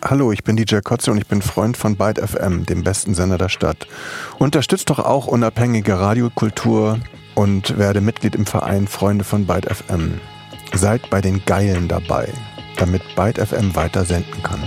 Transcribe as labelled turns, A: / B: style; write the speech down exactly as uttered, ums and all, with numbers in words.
A: Hallo, ich bin D J Kotze und ich bin Freund von Byte F M, dem besten Sender der Stadt. Unterstützt doch auch unabhängige Radiokultur und werde Mitglied im Verein Freunde von Byte F M. Seid bei den Geilen dabei, damit Byte F M weiter senden kann.